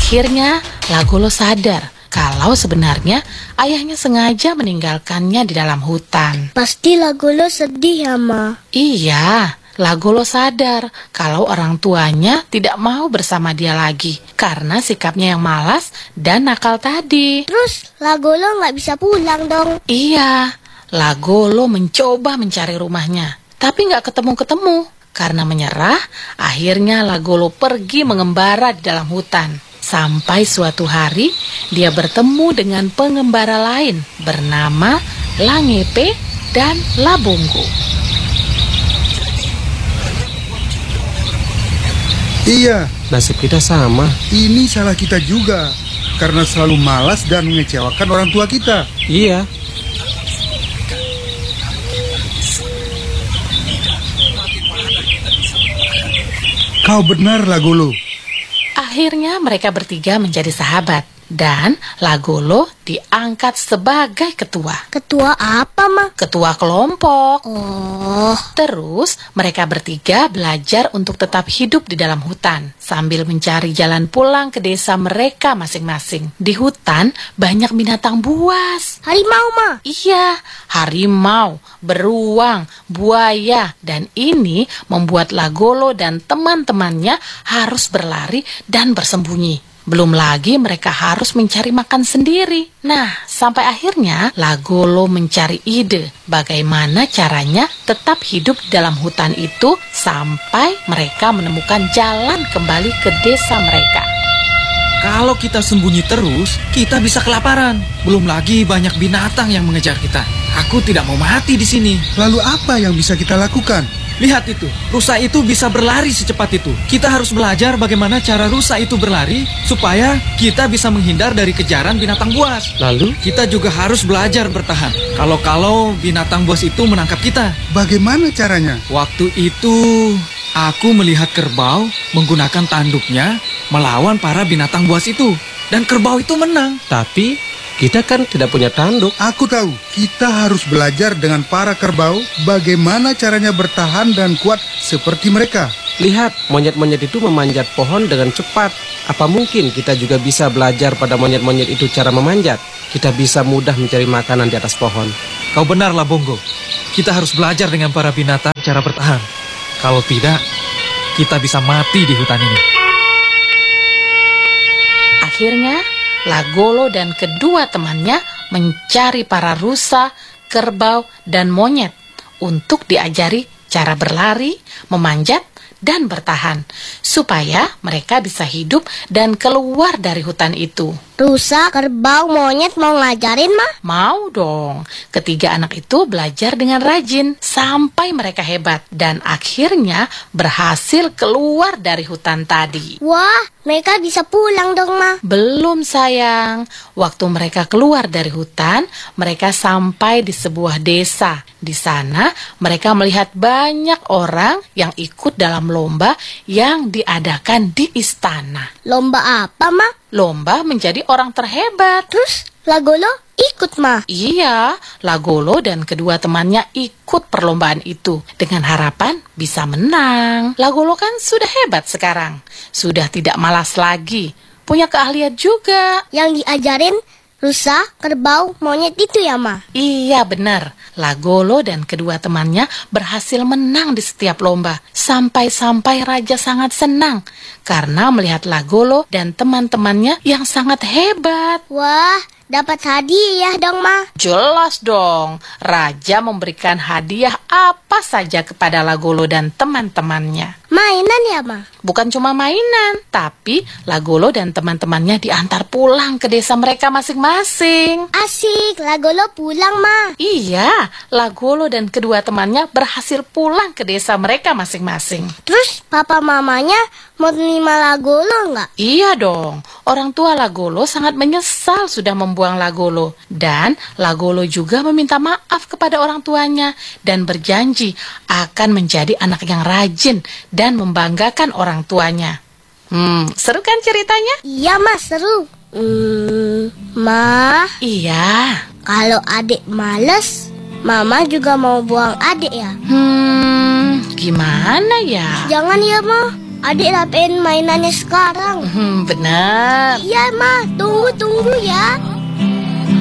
Akhirnya Lagolo sadar kalau sebenarnya ayahnya sengaja meninggalkannya di dalam hutan. Pasti Lagolo sedih ya, Ma. Iya, Lagolo sadar kalau orang tuanya tidak mau bersama dia lagi karena sikapnya yang malas dan nakal tadi. Terus Lagolo nggak bisa pulang dong. Iya, Lagolo mencoba mencari rumahnya, tapi nggak ketemu-ketemu. Karena menyerah, akhirnya Lagolo pergi mengembara di dalam hutan. Sampai suatu hari, dia bertemu dengan pengembara lain bernama Langepe dan Labongo. Iya, Nasib kita sama. ini salah kita juga. Karena selalu malas dan mengecewakan orang tua kita. Iya. Kau benar, Lagolo. Akhirnya mereka bertiga menjadi sahabat dan Lagolo diangkat sebagai ketua. Ketua apa, Ma? Ketua kelompok. Oh, Terus mereka bertiga belajar untuk tetap hidup di dalam hutan sambil mencari jalan pulang ke desa mereka masing-masing. Di hutan banyak binatang buas. harimau, Ma. Iya, harimau, beruang, buaya, dan ini membuat Lagolo dan teman-temannya harus berlari dan bersembunyi. Belum lagi mereka harus mencari makan sendiri. Nah, sampai akhirnya Lagolo mencari ide bagaimana caranya tetap hidup dalam hutan itu sampai mereka menemukan jalan kembali ke desa mereka. Kalau kita sembunyi terus, kita bisa kelaparan. Belum lagi banyak binatang yang mengejar kita. Aku tidak mau mati di sini. Lalu apa yang bisa kita lakukan? Lihat itu, rusa itu bisa berlari secepat itu. Kita harus belajar bagaimana cara rusa itu berlari supaya kita bisa menghindar dari kejaran binatang buas. Lalu? Kita juga harus belajar bertahan. Kalau binatang buas itu menangkap kita. Bagaimana caranya? Waktu itu aku melihat kerbau menggunakan tanduknya melawan para binatang buas itu. Dan kerbau itu menang. Tapi kita kan tidak punya tanduk. Aku tahu, kita harus belajar dengan para kerbau bagaimana caranya bertahan dan kuat seperti mereka. Lihat, monyet-monyet itu memanjat pohon dengan cepat. Apa mungkin kita juga bisa belajar pada monyet-monyet itu cara memanjat? Kita bisa mudah mencari makanan di atas pohon. Kau benar, Labongo. Kita harus belajar dengan para binatang cara bertahan. Kalau tidak, kita bisa mati di hutan ini. Akhirnya, Lagolo dan kedua temannya mencari para rusa, kerbau, dan monyet untuk diajari cara berlari, memanjat, dan bertahan, supaya mereka bisa hidup dan keluar dari hutan itu. Rusa, kerbau, monyet mau ngajarin, Ma? Mau dong. Ketiga anak itu belajar dengan rajin sampai mereka hebat dan akhirnya berhasil keluar dari hutan tadi. Wah, mereka bisa pulang dong, Ma. Belum sayang. Waktu mereka keluar dari hutan, mereka sampai di sebuah desa. Di sana mereka melihat banyak orang yang ikut dalam lomba yang diadakan di istana. Lomba apa, Ma? Lomba menjadi orang terhebat. Terus Lagolo ikut, Ma. Iya, Lagolo dan kedua temannya ikut perlombaan itu dengan harapan bisa menang. Lagolo kan sudah hebat sekarang, sudah tidak malas lagi, punya keahlian juga. Yang diajarin rusa, kerbau, monyet itu ya, Ma? Iya benar, Lagolo dan kedua temannya berhasil menang di setiap lomba. Sampai-sampai raja sangat senang karena melihat Lagolo dan teman-temannya yang sangat hebat. Wah, dapat hadiah dong, Ma. Jelas dong, raja memberikan hadiah apa saja kepada Lagolo dan teman-temannya. Mainan ya, Ma? Bukan cuma mainan, tapi Lagolo dan teman-temannya diantar pulang ke desa mereka masing-masing. Asik, Lagolo pulang, Ma. Iya, Lagolo dan kedua temannya berhasil pulang ke desa mereka masing-masing. Terus papa mamanya mau terima Lagolo nggak? Iya dong, orang tua Lagolo sangat menyesal sudah membuang Lagolo. Dan Lagolo juga meminta maaf kepada orang tuanya dan berjanji akan menjadi anak yang rajin dan membanggakan orang tuanya. Seru kan ceritanya? Iya, Ma, seru. Ma, Iya. kalau adik males, Mama juga mau buang adik ya? Gimana ya? Jangan ya, Ma. adik rapiin mainannya sekarang. Benar. Iya, Ma. Tunggu ya.